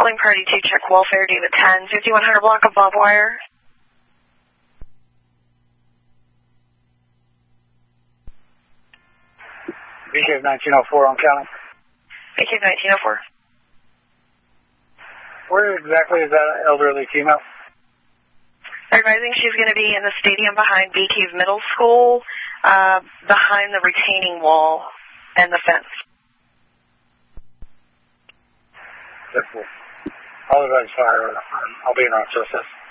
Calling party 2, check welfare, David 10, 5100 block of barbed wire. VK 1904 on county. VK 1904. Where exactly is that elderly female? Advising she's going to be in the stadium behind Bee Cave Middle School, behind the retaining wall and the fence. That's cool. I'll advise fire. I'll be in our assist.